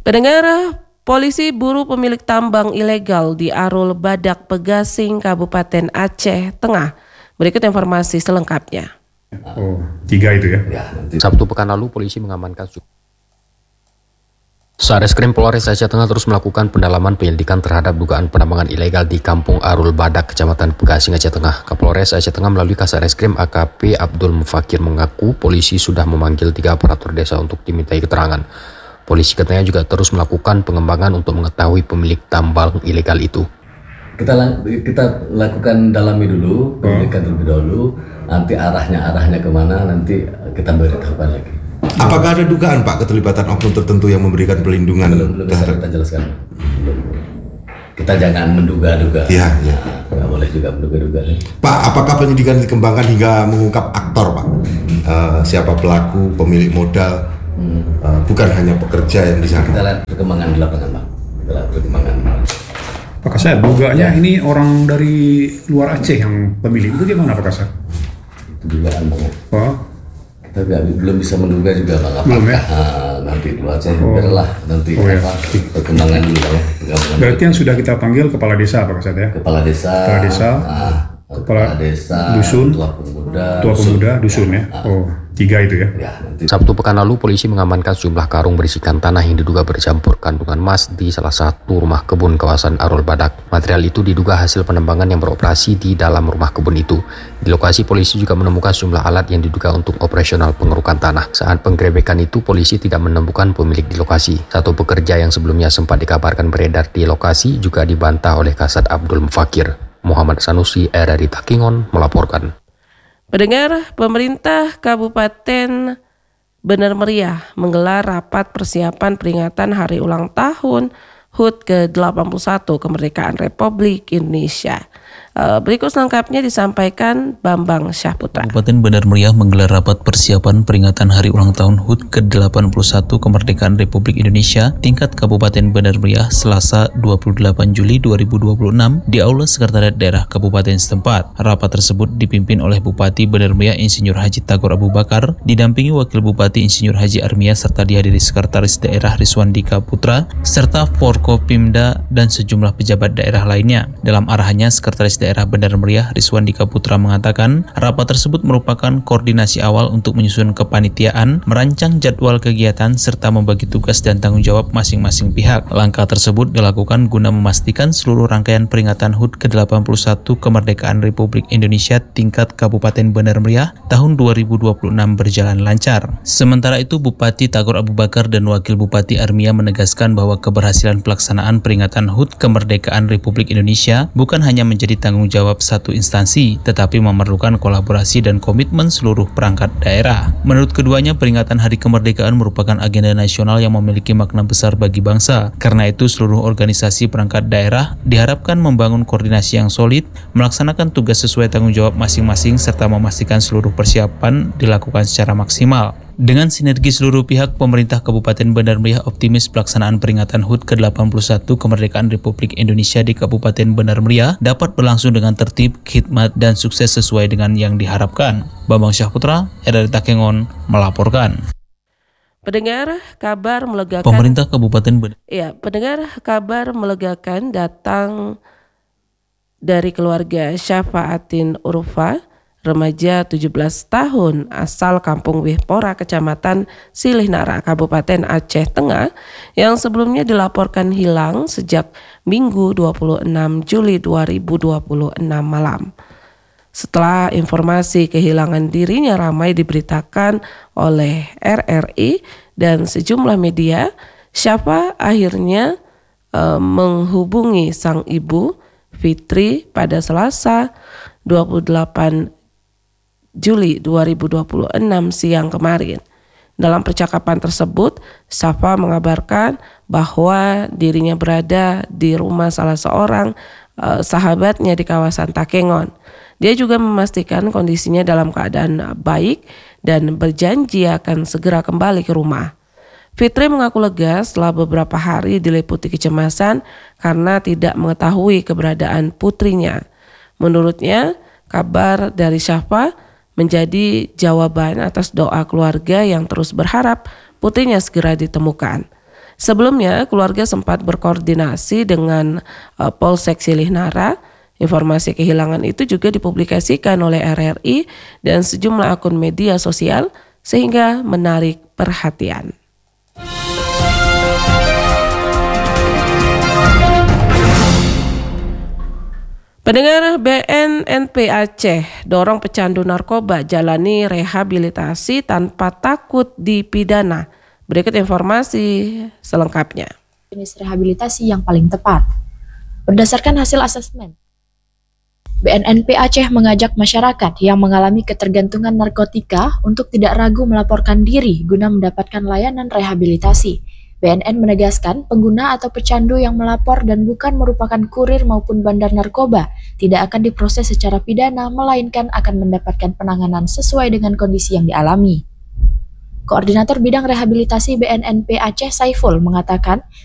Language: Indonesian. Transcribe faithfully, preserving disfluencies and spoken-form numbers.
Pendengar, polisi buru pemilik tambang ilegal di Arul Badak, Pegasing, Kabupaten Aceh Tengah. Berikut informasi selengkapnya. Oh, tiga itu ya? Ya, nanti. Sabtu pekan lalu polisi mengamankan Satreskrim Polres Aceh Tengah terus melakukan pendalaman penyelidikan terhadap dugaan penambangan ilegal di Kampung Arul Badak, Kecamatan Pegasing, Aceh Tengah. Kapolres Aceh Tengah melalui Kasatreskrim A K P Abdul Mufakir mengaku polisi sudah memanggil tiga aparatur desa untuk dimintai keterangan. Polisi katanya juga terus melakukan pengembangan untuk mengetahui pemilik tambang ilegal itu. Kita kita lakukan dalami dulu, penyelidikan terlebih dahulu, nanti arahnya arahnya kemana nanti kita beritahukan lagi. Apakah ada dugaan Pak keterlibatan oknum tertentu yang memberikan pelindungan? Belum, belum bisa kita jelaskan. Belum. Kita jangan menduga-duga. Iya, ya. Nggak boleh juga menduga-duga. Ya. Pak, apakah penyidikan dikembangkan hingga mengungkap aktor Pak? Hmm. Uh, siapa pelaku, pemilik modal, hmm. uh, bukan hanya pekerja yang di sana. Kita lihat perkembangan di lapangan Pak. Kita lihat perkembangan. Pak Kasat, duganya ya. Ini orang dari luar Aceh yang pemilik itu gimana Pak Kasat? Itu dugaan Bang. Oh. Kita belum bisa menduga juga Bang. Apakah belum, ya? uh, nanti luar Aceh oh. biarlah nanti oh, ya. apa perkembangan dulu ya. Berarti yang sudah kita panggil kepala desa Pak Kasat ya? Kepala desa. Kepala desa. Uh, Kepala, kepala desa. Dusun. Tua pemuda. Tua pemuda dusun ya. ya. Oh. Tiga itu ya? Ya nanti. Sabtu pekan lalu polisi mengamankan sejumlah karung berisikan tanah yang diduga bercampur kandungan emas di salah satu rumah kebun kawasan Arul Badak. Material itu diduga hasil penambangan yang beroperasi di dalam rumah kebun itu. Di lokasi polisi juga menemukan sejumlah alat yang diduga untuk operasional pengerukan tanah. Saat penggerebekan itu polisi tidak menemukan pemilik di lokasi. Satu pekerja yang sebelumnya sempat dikabarkan beredar di lokasi juga dibantah oleh Kasat Abdul Mufakir. Muhammad Sanusi, R R I Takengon melaporkan. Pendengar, pemerintah Kabupaten Bener Meriah menggelar rapat persiapan peringatan hari ulang tahun H U T ke delapan puluh satu Kemerdekaan Republik Indonesia. Berikut selengkapnya disampaikan Bambang Syahputra. Kabupaten Bener Meriah menggelar rapat persiapan peringatan hari ulang tahun H U T ke delapan puluh satu Kemerdekaan Republik Indonesia tingkat Kabupaten Bener Meriah Selasa dua puluh delapan Juli dua ribu dua puluh enam di Aula Sekretariat Daerah Kabupaten setempat. Rapat tersebut dipimpin oleh Bupati Bener Meriah Insinyur Haji Tagor Abu Bakar, didampingi Wakil Bupati Insinyur Haji Armia serta dihadiri Sekretaris Daerah Riswandika Putra serta Forkopimda dan sejumlah pejabat daerah lainnya. Dalam arahannya, Sekretaris Daerah Bener Meriah Riswandika Putra mengatakan rapat tersebut merupakan koordinasi awal untuk menyusun kepanitiaan, merancang jadwal kegiatan serta membagi tugas dan tanggung jawab masing-masing pihak. Langkah tersebut dilakukan guna memastikan seluruh rangkaian peringatan H U T ke delapan puluh satu Kemerdekaan Republik Indonesia tingkat Kabupaten Bener Meriah tahun dua ribu dua puluh enam berjalan lancar. Sementara itu, Bupati Tagor Abu Bakar dan Wakil Bupati Armia menegaskan bahwa keberhasilan pelaksanaan peringatan H U T Kemerdekaan Republik Indonesia bukan hanya menjadi tanggung jawab satu instansi, tetapi memerlukan kolaborasi dan komitmen seluruh perangkat daerah. Menurut keduanya, peringatan Hari Kemerdekaan merupakan agenda nasional yang memiliki makna besar bagi bangsa. Karena itu, seluruh organisasi perangkat daerah diharapkan membangun koordinasi yang solid, melaksanakan tugas sesuai tanggung jawab masing-masing, serta memastikan seluruh persiapan dilakukan secara maksimal. Dengan sinergi seluruh pihak, pemerintah Kabupaten Bener Meriah optimis pelaksanaan peringatan H U T ke delapan puluh satu Kemerdekaan Republik Indonesia di Kabupaten Bener Meriah dapat berlangsung dengan tertib, khidmat, dan sukses sesuai dengan yang diharapkan. Bambang Syahputra, R R I Takengon melaporkan. Pendengar, kabar melegakan. Pemerintah Kabupaten Bener. Ya, pendengar, kabar melegakan datang dari keluarga Syafaatin Urfa, remaja tujuh belas tahun asal Kampung Wihpora, Kecamatan Silihnara, Kabupaten Aceh Tengah, yang sebelumnya dilaporkan hilang sejak Minggu dua puluh enam Juli dua ribu dua puluh enam malam. Setelah informasi kehilangan dirinya ramai diberitakan oleh R R I dan sejumlah media, Syafa akhirnya eh, menghubungi sang ibu Fitri pada Selasa dua puluh delapan Juli dua ribu dua puluh enam siang kemarin. Dalam percakapan tersebut, Syafa mengabarkan bahwa dirinya berada di rumah salah seorang uh, sahabatnya di kawasan Takengon. Dia juga memastikan kondisinya dalam keadaan baik dan berjanji akan segera kembali ke rumah. Fitri mengaku lega setelah beberapa hari diliputi kecemasan karena tidak mengetahui keberadaan putrinya. Menurutnya, kabar dari Syafa menjadi jawaban atas doa keluarga yang terus berharap putrinya segera ditemukan. Sebelumnya, keluarga sempat berkoordinasi dengan uh, Polsek Silihnara. Informasi kehilangan itu juga dipublikasikan oleh R R I dan sejumlah akun media sosial sehingga menarik perhatian. Pendengar, B N N P Aceh dorong pecandu narkoba jalani rehabilitasi tanpa takut dipidana. Berikut informasi selengkapnya. Jenis rehabilitasi yang paling tepat. Berdasarkan hasil asesmen, B N N P Aceh mengajak masyarakat yang mengalami ketergantungan narkotika untuk tidak ragu melaporkan diri guna mendapatkan layanan rehabilitasi. B N N menegaskan pengguna atau pecandu yang melapor dan bukan merupakan kurir maupun bandar narkoba tidak akan diproses secara pidana, melainkan akan mendapatkan penanganan sesuai dengan kondisi yang dialami. Koordinator Bidang Rehabilitasi B N N P Aceh Saiful mengatakan